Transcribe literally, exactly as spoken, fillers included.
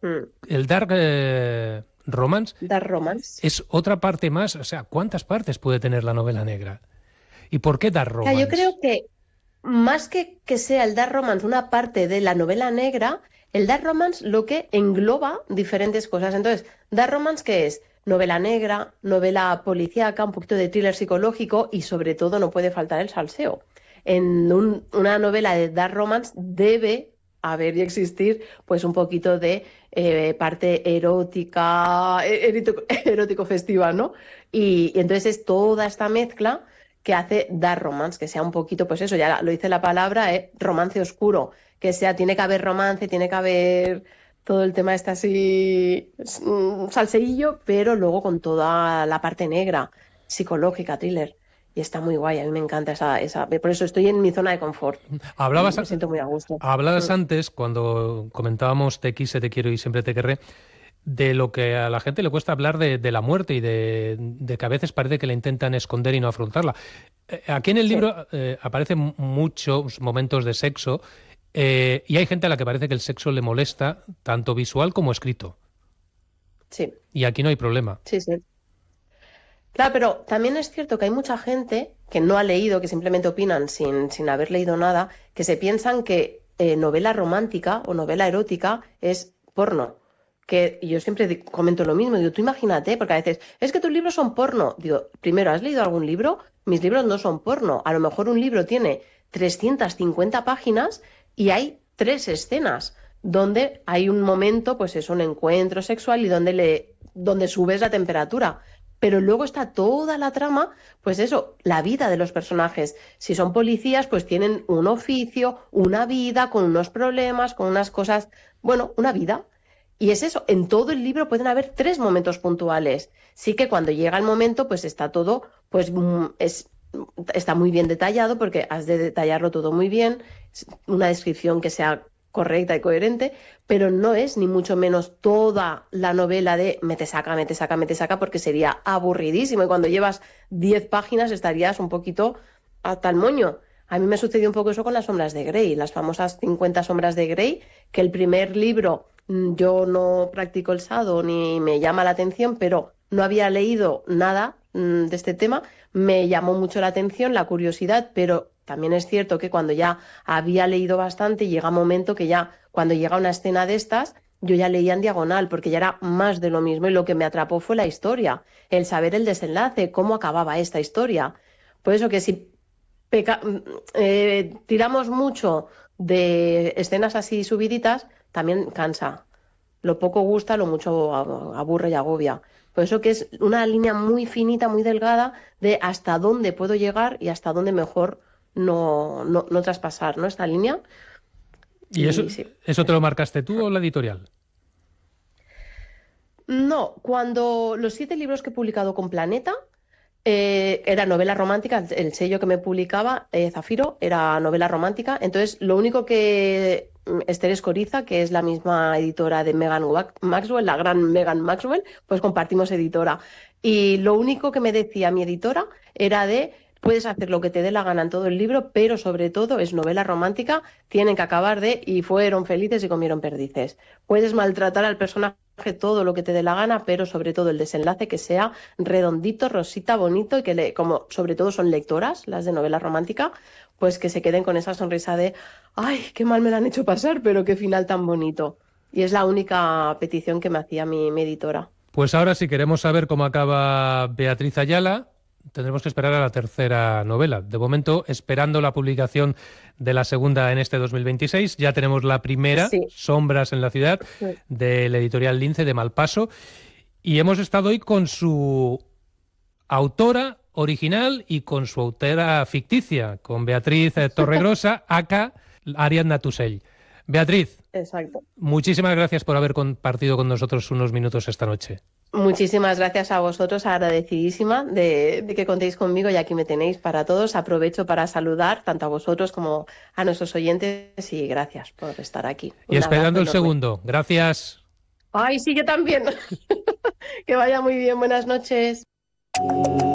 Mm. El dark eh, romance Dark romance. es otra parte más. O sea, ¿cuántas partes puede tener la novela negra? ¿Y por qué dark O sea, yo romance? creo que más que que sea el dark romance una parte de la novela negra, el dark romance lo que engloba diferentes cosas. Entonces, dark romance, ¿qué es? Novela negra, novela policíaca, un poquito de thriller psicológico y sobre todo no puede faltar el salseo. En un- una novela de dark romance debe haber y existir pues un poquito de eh, parte erótica, eh, erótico, erótico festiva, ¿no? Y, y entonces es toda esta mezcla que hace dark romance, que sea un poquito, pues eso, ya lo dice la palabra, eh, romance oscuro, que sea, tiene que haber romance, tiene que haber todo el tema este así, mm, salseillo, pero luego con toda la parte negra, psicológica, thriller. Y está muy guay, a mí me encanta esa, esa, por eso estoy en mi zona de confort. Hablabas, Me siento muy a gusto. hablabas Mm, antes, cuando comentábamos Te quise, te quiero y siempre te querré, de lo que a la gente le cuesta hablar de, de la muerte y de, de que a veces parece que la intentan esconder y no afrontarla. Eh, Aquí en el sí, libro eh, aparecen muchos momentos de sexo eh, y hay gente a la que parece que el sexo le molesta, tanto visual como escrito. sí, Y aquí no hay problema. sí, sí. Claro, pero también es cierto que hay mucha gente que no ha leído, que simplemente opinan sin, sin haber leído nada, que se piensan que eh, novela romántica o novela erótica es porno. Que y yo siempre di- comento lo mismo, digo, tú imagínate, porque a veces, es que tus libros son porno. Digo, primero, ¿has leído algún libro? Mis libros no son porno. A lo mejor un libro tiene trescientas cincuenta páginas y hay tres escenas donde hay un momento, pues es un encuentro sexual y donde le, donde subes la temperatura, pero luego está toda la trama, pues eso, la vida de los personajes. Si son policías, pues tienen un oficio, una vida, con unos problemas, con unas cosas, bueno, una vida. Y es eso, en todo el libro pueden haber tres momentos puntuales. Sí que cuando llega el momento, pues está todo, pues mm, es, está muy bien detallado porque has de detallarlo todo muy bien, una descripción que sea correcta y coherente, pero no es ni mucho menos toda la novela de me te saca, me te saca, me te saca, porque sería aburridísimo y cuando llevas diez páginas estarías un poquito hasta el moño. A mí me sucedió un poco eso con las sombras de Grey, las famosas cincuenta sombras de Grey, que el primer libro mm, yo no practico el sado ni me llama la atención, pero no había leído nada mm, de este tema, me llamó mucho la atención, la curiosidad, pero también es cierto que cuando ya había leído bastante, llega un momento que ya, cuando llega una escena de estas, yo ya leía en diagonal, porque ya era más de lo mismo y lo que me atrapó fue la historia, el saber el desenlace, cómo acababa esta historia. Por eso que si peca- eh, tiramos mucho de escenas así subiditas, también cansa. Lo poco gusta, lo mucho aburre y agobia. Por eso que es una línea muy finita, muy delgada de hasta dónde puedo llegar y hasta dónde mejor no, no, no traspasar, ¿no? Esta línea. ¿Y eso, Y sí, eso te lo eso. marcaste tú o la editorial? No, cuando los siete libros que he publicado con Planeta eh, era novela romántica, el, el sello que me publicaba, eh, Zafiro, era novela romántica. Entonces, lo único que mm, Esther Escoriza, que es la misma editora de Megan Wa- Maxwell, la gran Megan Maxwell, pues compartimos editora. Y lo único que me decía mi editora era de, puedes hacer lo que te dé la gana en todo el libro, pero sobre todo es novela romántica, tienen que acabar de, y fueron felices y comieron perdices. Puedes maltratar al personaje todo lo que te dé la gana, pero sobre todo el desenlace que sea redondito, rosita, bonito y que le, como sobre todo son lectoras, las de novela romántica, pues que se queden con esa sonrisa de, ay, qué mal me la han hecho pasar, pero qué final tan bonito. Y es la única petición que me hacía mi, mi editora. Pues ahora, si queremos saber cómo acaba Beatriz Ayala, tendremos que esperar a la tercera novela. De momento, esperando la publicación de la segunda en este dos mil veintiséis, ya tenemos la primera, Sí, Sombras en la ciudad, de la editorial Lince de Malpaso, y hemos estado hoy con su autora original y con su autora ficticia, con Beatriz eh, Torregrosa, aka Ariadna Tusell. Beatriz, exacto. muchísimas gracias por haber compartido con nosotros unos minutos esta noche. Muchísimas gracias a vosotros, agradecidísima de, de que contéis conmigo y aquí me tenéis para todos. Aprovecho para saludar tanto a vosotros como a nuestros oyentes y gracias por estar aquí. Y Un abrazo esperando el enorme. segundo. Gracias. Ay, sí, yo también. Que vaya muy bien. Buenas noches.